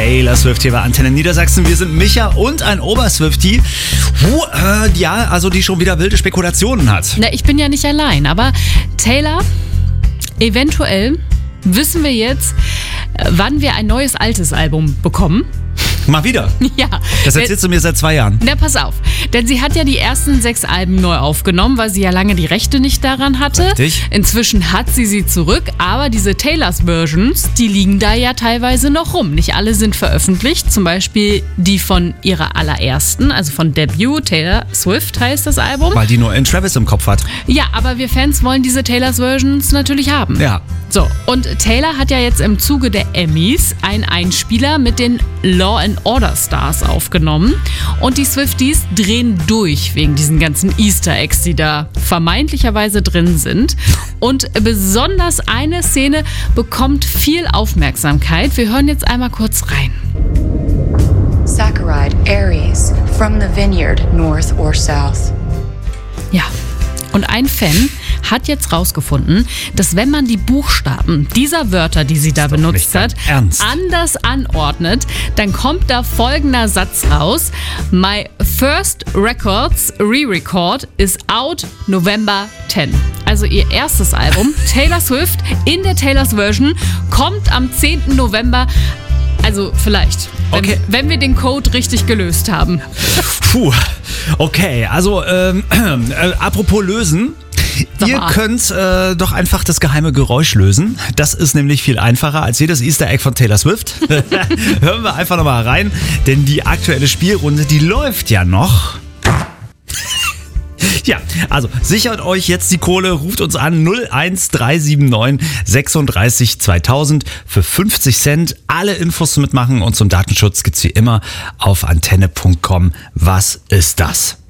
Taylor Swift hier bei Antenne Niedersachsen. Wir sind Micha und ein Oberswiftie, also die schon wieder wilde Spekulationen hat. Na, ich bin ja nicht allein, aber Taylor, eventuell wissen wir jetzt, wann wir ein neues altes Album bekommen. Mal wieder? Ja. Das erzählst du mir seit 2 Jahren. Na, pass auf. Denn sie hat ja die ersten 6 Alben neu aufgenommen, weil sie ja lange die Rechte nicht daran hatte. Richtig. Inzwischen hat sie zurück, aber diese Taylors Versions, die liegen da ja teilweise noch rum. Nicht alle sind veröffentlicht, zum Beispiel die von ihrer allerersten, also von Debut, Taylor Swift heißt das Album. Weil die nur in Travis im Kopf hat. Ja, aber wir Fans wollen diese Taylors Versions natürlich haben. Ja. So, und Taylor hat ja jetzt im Zuge der Emmys einen Einspieler mit den Law & Order Stars aufgenommen. Und die Swifties drehen durch wegen diesen ganzen Easter Eggs, die da vermeintlicherweise drin sind. Und besonders eine Szene bekommt viel Aufmerksamkeit. Wir hören jetzt einmal kurz rein. Saccharide, Aries, from the vineyard, north or south. Ja, und ein Fan hat jetzt rausgefunden, dass wenn man die Buchstaben dieser Wörter, die sie da benutzt hat, anders anordnet, dann kommt da folgender Satz raus. My first records re-record is out November 10. Also ihr erstes Album, Taylor Swift, in der Taylors Version, kommt am 10. November. Also vielleicht, wenn wir den Code richtig gelöst haben. Puh, okay, also apropos lösen. Ihr könnt doch einfach das geheime Geräusch lösen. Das ist nämlich viel einfacher als jedes Easter Egg von Taylor Swift. Hören wir einfach nochmal rein, denn die aktuelle Spielrunde, die läuft ja noch. Ja, also sichert euch jetzt die Kohle, ruft uns an 01379 36 2000 für 50 Cent. Alle Infos zum Mitmachen und zum Datenschutz gibt's wie immer auf antenne.com. Was ist das?